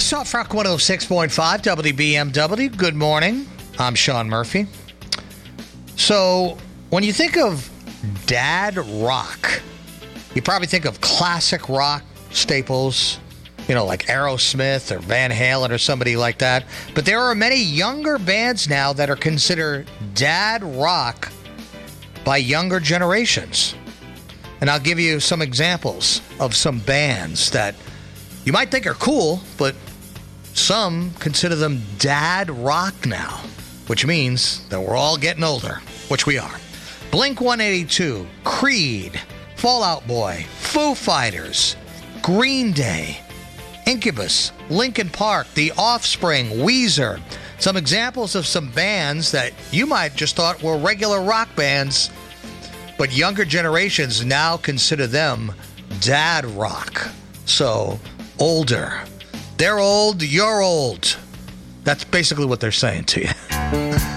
Soft Rock 106.5 WBMW. Good morning. I'm Sean Murphy. So, when you think of dad rock, you probably think of classic rock staples, like Aerosmith or Van Halen or somebody like that. But there are many younger bands now that are considered dad rock by younger generations. And I'll give you some examples of some bands that you might think are cool, but some consider them dad rock now, which means that we're all getting older, which we are. Blink-182, Creed, Fall Out Boy, Foo Fighters, Green Day, Incubus, Linkin Park, The Offspring, Weezer. Some examples of some bands that you might just thought were regular rock bands, but younger generations now consider them dad rock. So, older. They're old, you're old. That's basically what they're saying to you.